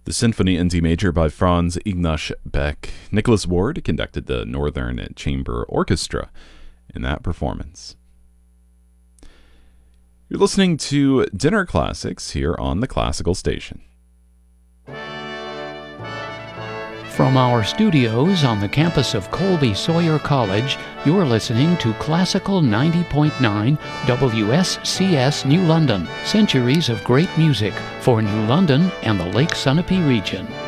The Symphony in D major by Franz Ignaz Beck. Nicholas Ward conducted the Northern Chamber Orchestra in that performance. You're listening to Dinner Classics here on the Classical Station. From our studios on the campus of Colby Sawyer College, you're listening to Classical 90.9 WSCS New London, centuries of great music for New London and the Lake Sunapee region.